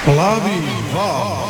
Plavi val.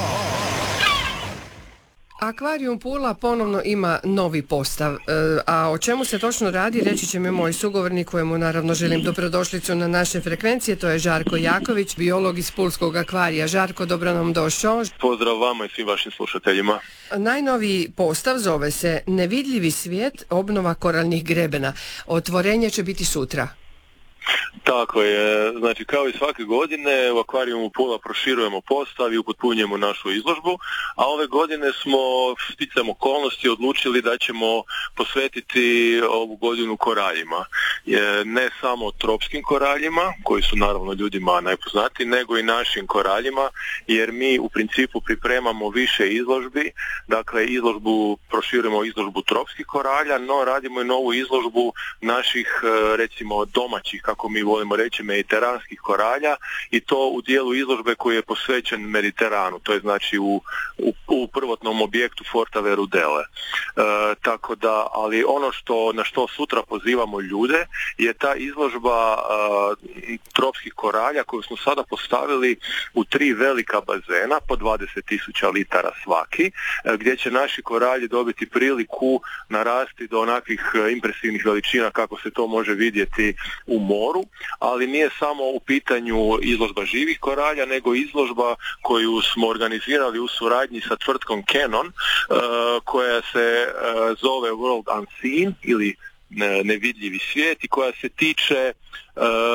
Akvarijum Pula ponovno ima novi postav, a o čemu se točno radi reći će mi moj sugovornik kojemu naravno želim dobrodošlicu na naše frekvencije, to je Žarko Jaković, biolog iz Pulskog akvarija. Žarko, dobro nam došao. Pozdrav vama i svim vašim slušateljima. Najnoviji postav zove se Nevidljivi svijet, obnova koralnih grebena. Otvorenje će biti sutra. Tako je, znači kao i svake godine u Akvarijumu Pula proširujemo postav i upotpunjujemo našu izložbu, a ove godine smo sticajem okolnosti odlučili da ćemo posvetiti ovu godinu koraljima. Ne samo tropskim koraljima, koji su naravno ljudima najpoznatiji, nego i našim koraljima, jer mi u principu pripremamo više izložbi, dakle proširujemo izložbu tropskih koralja, no radimo i novu izložbu naših, recimo domaćih, kako mi volimo reći, mediteranskih koralja, i to u dijelu izložbe koji je posvećen Mediteranu, to je znači u prvotnom objektu Fortaverudele. Tako da, ali ono na što sutra pozivamo ljude je ta izložba tropskih koralja koju smo sada postavili u 3 velika bazena po 20.000 litara svaki, gdje će naši koralji dobiti priliku narasti do onakvih impresivnih veličina kako se to može vidjeti u moru, ali nije samo u pitanju izložba živih koralja, nego izložba koju smo organizirali u suradnji sa tvrtkom Canon, koja se zove World Unseen ili Nevidljivi svijet, i koja se tiče